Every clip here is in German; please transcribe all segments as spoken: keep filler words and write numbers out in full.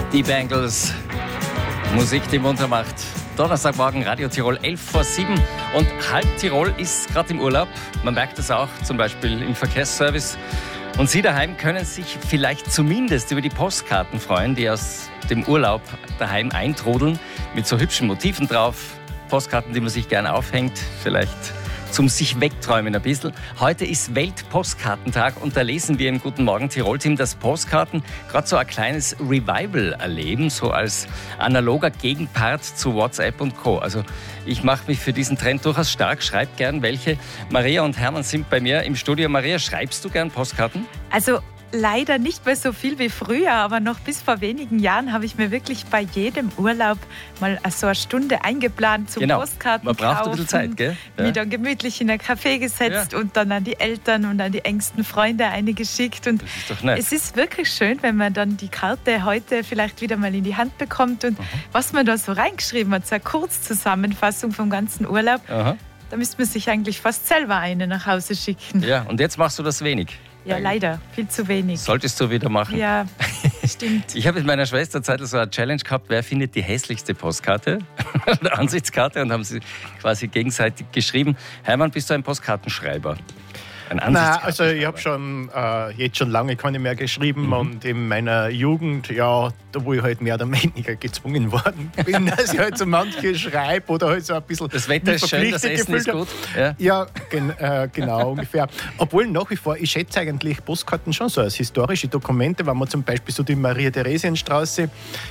Die Bangles. Musik, die munter macht. Donnerstagmorgen, Radio Tirol, elf vor sieben. Und halb Tirol ist gerade im Urlaub. Man merkt das auch zum Beispiel im Verkehrsservice. Und Sie daheim können sich vielleicht zumindest über die Postkarten freuen, die aus dem Urlaub daheim eintrudeln. Mit so hübschen Motiven drauf. Postkarten, die man sich gerne aufhängt. Vielleicht zum sich wegträumen ein bisschen. Heute ist Weltpostkartentag und da lesen wir im Guten Morgen Tirol-Team, dass Postkarten gerade so ein kleines Revival erleben, so als analoger Gegenpart zu WhatsApp und Co. Also ich mache mich für diesen Trend durchaus stark, schreibe gern welche. Maria und Hermann sind bei mir im Studio. Maria, schreibst du gern Postkarten? Also leider nicht mehr so viel wie früher, aber noch bis vor wenigen Jahren habe ich mir wirklich bei jedem Urlaub mal so eine Stunde eingeplant zum Genau. Postkarten Man braucht kaufen, ein bisschen Zeit, gell? Ja. Mich dann gemütlich in ein Café gesetzt Ja. und dann an die Eltern und an die engsten Freunde eine geschickt. Und Das ist doch nett. es ist wirklich schön, wenn man dann die Karte heute vielleicht wieder mal in die Hand bekommt und Aha. was man da so reingeschrieben hat, so eine Kurzzusammenfassung vom ganzen Urlaub. Aha. Da müsste man sich eigentlich fast selber eine nach Hause schicken. Ja, und jetzt machst du das wenig. Ja, leider. Viel zu wenig. Solltest du wieder machen. Ja, stimmt. Ich habe mit meiner Schwester zeitlich so eine Challenge gehabt, wer findet die hässlichste Postkarte, eine Ansichtskarte, und haben sie quasi gegenseitig geschrieben. Hermann, bist du ein Postkartenschreiber? Ein Nein, Ansichtskarten- also ich habe schon äh, jetzt schon lange keine mehr geschrieben Mhm. und in meiner Jugend, ja, da wo ich halt mehr oder weniger gezwungen worden bin, dass ich halt so manche schreibe oder halt so ein bisschen Das Wetter mich ist schön, das verpflichtet Essen ist gefühlt gut. habe. Ja. Ja, gen, äh, genau ungefähr. Obwohl nach wie vor, ich schätze eigentlich Postkarten schon so als historische Dokumente, wenn man zum Beispiel so die Maria-Theresienstraße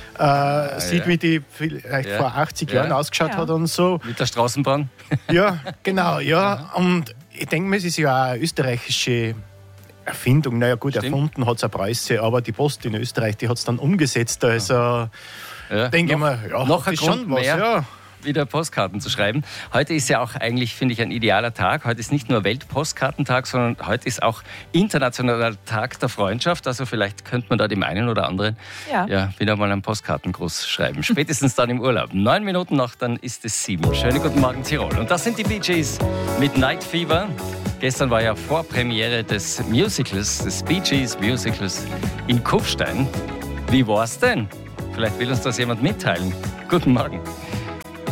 äh, sieht, ja. wie die vielleicht Ja. vor achtzig Ja. Jahren ausgeschaut Ja. hat und so. Mit der Straßenbahn? Ja, genau, ja. Und ich denke mir, es ist ja auch eine österreichische Erfindung. Naja, gut, Stimmt. erfunden hat es eine Preuße, aber die Post in Österreich, die hat es dann umgesetzt. Also Ja. denke ich noch, mir, ja, noch ein das ist Grund schon was. mehr, Ja. wieder Postkarten zu schreiben. Heute ist ja auch eigentlich, finde ich, ein idealer Tag. Heute ist nicht nur Weltpostkartentag, sondern heute ist auch internationaler Tag der Freundschaft. Also vielleicht könnte man da dem einen oder anderen Ja. ja, wieder mal einen Postkartengruß schreiben. Spätestens dann im Urlaub. Neun Minuten noch, dann ist es sieben. Schönen guten Morgen, Tirol. Und das sind die Bee Gees mit Night Fever. Gestern war ja Vorpremiere des Musicals, des Bee Gees Musicals in Kufstein. Wie war's denn? Vielleicht will uns das jemand mitteilen. Guten Morgen.